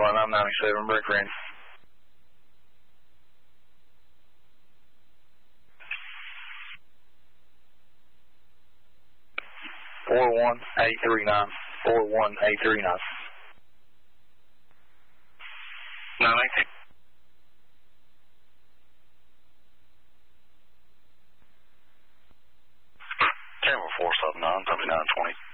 321, I'm 97, break range. 41839, 41839. 918. Channel 479, 3920.